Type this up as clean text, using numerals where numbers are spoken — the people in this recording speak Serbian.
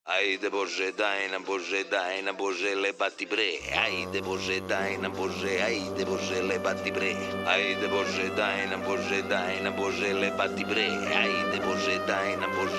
Haide Bože, dajna Bože, le bati bre. Haide Bože, le bati bre. Haide Bože, dajna Bože, le bati bre. Haide Bože, dajna Bože.